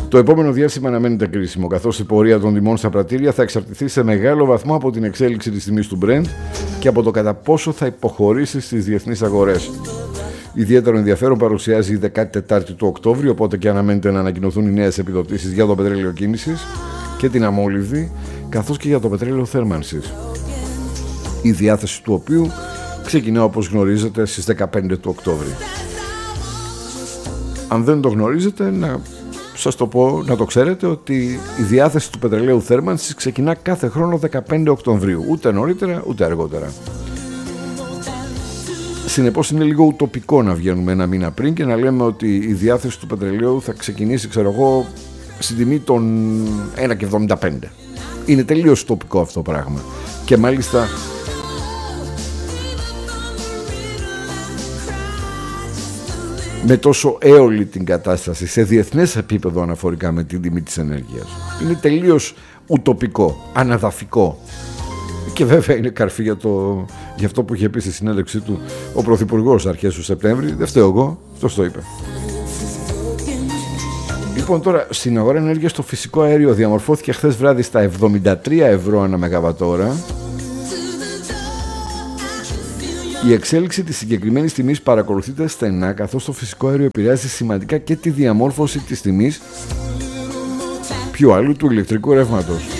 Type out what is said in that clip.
Το επόμενο διάστημα αναμένεται κρίσιμο, καθώς η πορεία των τιμών στα πρατήρια θα εξαρτηθεί σε μεγάλο βαθμό από την εξέλιξη της τιμής του Brent και από το κατά πόσο θα υποχωρήσει στις διεθνείς αγορές. Ιδιαίτερο ενδιαφέρον παρουσιάζει η 14η του Οκτώβρη, οπότε και αναμένεται να ανακοινωθούν οι νέες επιδοτήσεις για το πετρέλαιο κίνησης και την αμόλυβδη, καθώς και για το πετρέλαιο θέρμανσης, η διάθεση του οποίου ξεκινά, όπως γνωρίζετε, στις 15 του Οκτώβρη. Αν δεν το γνωρίζετε, να σας το πω, να το ξέρετε, ότι η διάθεση του πετρελαίου θέρμανσης ξεκινά κάθε χρόνο 15 Οκτωβρίου, ούτε νωρίτερα ούτε αργότερα. Συνεπώς είναι λίγο ουτοπικό να βγαίνουμε ένα μήνα πριν και να λέμε ότι η διάθεση του πετρελαίου θα ξεκινήσει, ξέρω εγώ, στην τιμή των 1,75. Είναι τελείως ουτοπικό αυτό το πράγμα. Και μάλιστα με τόσο έολη την κατάσταση σε διεθνές επίπεδο αναφορικά με την τιμή της ενέργειας. Είναι τελείως ουτοπικό, αναδαφικό. Και βέβαια είναι καρφί για αυτό που είχε πει στη συνέντευξή του ο Πρωθυπουργός αρχές του Σεπτέμβρη. Δεν φταίω εγώ, αυτός το είπε. Λοιπόν, τώρα στην αγορά ενέργειας το φυσικό αέριο διαμορφώθηκε χθες βράδυ στα 73 ευρώ ανά μεγαβατόρα. Η εξέλιξη της συγκεκριμένης τιμής παρακολουθείται στενά, καθώς το φυσικό αέριο επηρεάζει σημαντικά και τη διαμόρφωση της τιμής ποιου άλλου του ηλεκτρικού ρεύματος.